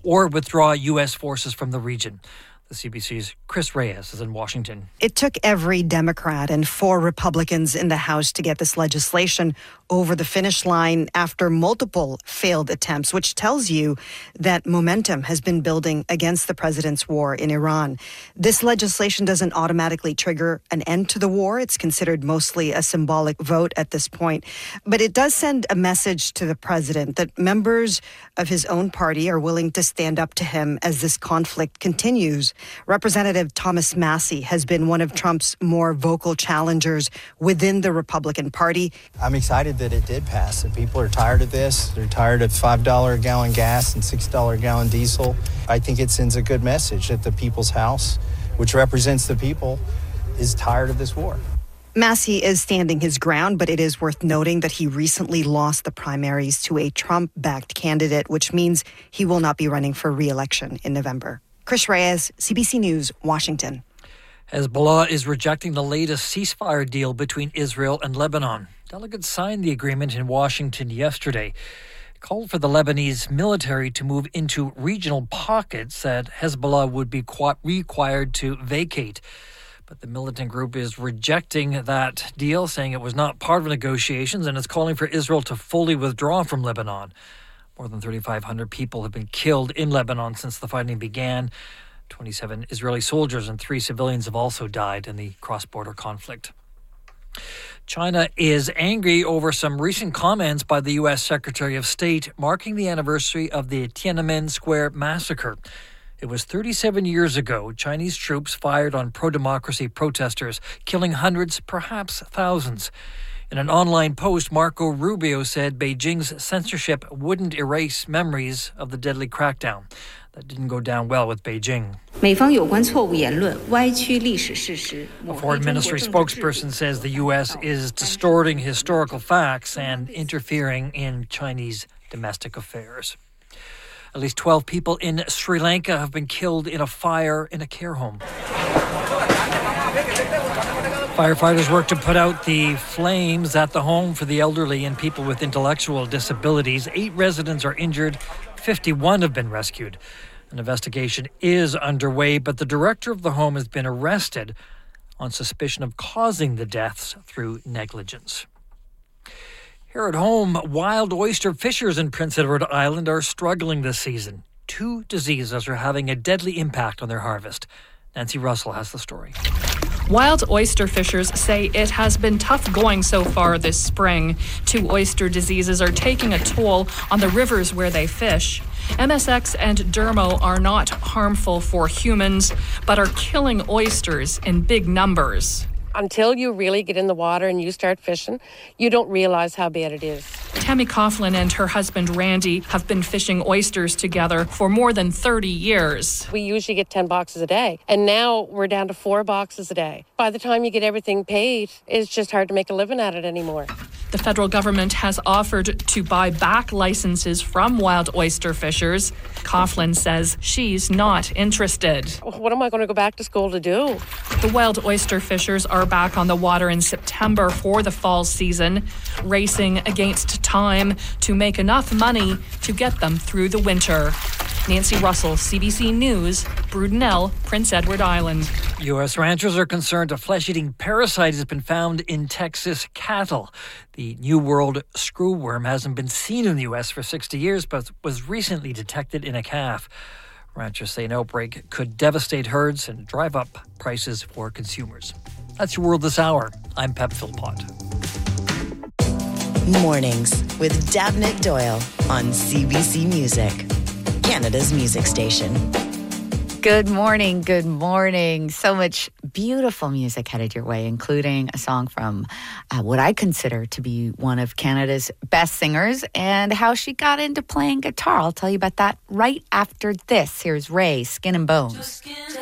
or withdraw U.S. forces from the region. The CBC's Chris Reyes is in Washington. It took every Democrat and 4 Republicans in the House to get this legislation over the finish line after multiple failed attempts, which tells you that momentum has been building against the president's war in Iran. This legislation doesn't automatically trigger an end to the war. It's considered mostly a symbolic vote at this point. But it does send a message to the president that members of his own party are willing to stand up to him as this conflict continues. Representative Thomas Massie has been one of Trump's more vocal challengers within the Republican Party. I'm excited that it did pass. And people are tired of this. They're tired of $5 a gallon gas and $6 a gallon diesel. I think it sends a good message that the People's House, which represents the people, is tired of this war. Massie is standing his ground, but it is worth noting that he recently lost the primaries to a Trump-backed candidate, which means he will not be running for re-election in November. Chris Reyes, CBC News, Washington. Hezbollah is rejecting the latest ceasefire deal between Israel and Lebanon. Delegates signed the agreement in Washington yesterday. It called for the Lebanese military to move into regional pockets that Hezbollah would be required to vacate. But the militant group is rejecting that deal, saying it was not part of negotiations, and is calling for Israel to fully withdraw from Lebanon. More than 3,500 people have been killed in Lebanon since the fighting began. 27 Israeli soldiers and 3 civilians have also died in the cross-border conflict. China is angry over some recent comments by the U.S. Secretary of State marking the anniversary of the Tiananmen Square massacre. It was 37 years ago Chinese troops fired on pro-democracy protesters, killing hundreds, perhaps thousands. In an online post, Marco Rubio said Beijing's censorship wouldn't erase memories of the deadly crackdown. That didn't go down well with Beijing. A foreign ministry spokesperson says the U.S. is distorting historical facts and interfering in Chinese domestic affairs. At least 12 people in Sri Lanka have been killed in a fire in a care home. Firefighters worked to put out the flames at the home for the elderly and people with intellectual disabilities. 8 residents are injured. 51 have been rescued. An investigation is underway, but the director of the home has been arrested on suspicion of causing the deaths through negligence. Here at home, wild oyster fishers in Prince Edward Island are struggling this season. 2 diseases are having a deadly impact on their harvest. Nancy Russell has the story. Wild oyster fishers say it has been tough going so far this spring. 2 oyster diseases are taking a toll on the rivers where they fish. MSX and Dermo are not harmful for humans, but are killing oysters in big numbers. Until you really get in the water and you start fishing, you don't realize how bad it is. Tammy Coughlin and her husband Randy have been fishing oysters together for more than 30 years. We usually get 10 boxes a day, and now we're down to 4 boxes a day. By the time you get everything paid, it's just hard to make a living at it anymore. The federal government has offered to buy back licenses from wild oyster fishers. Coughlin says she's not interested. What am I going to go back to school to do? The wild oyster fishers are back on the water in September for the fall season, racing against time to make enough money to get them through the winter. Nancy Russell, CBC News, Brudenell, Prince Edward Island. U.S. ranchers are concerned a flesh-eating parasite has been found in Texas cattle. The New World screwworm hasn't been seen in the U.S. for 60 years, but was recently detected in a calf. Ranchers say an outbreak could devastate herds and drive up prices for consumers. That's your World This Hour. I'm Pep Philpott. Mornings with Dabnett Doyle on CBC Music, Canada's music station. Good morning. Good morning. So much beautiful music headed your way, including a song from what I consider to be one of Canada's best singers and how she got into playing guitar. I'll tell you about that right after this. Here's Ray, Skin and Bones.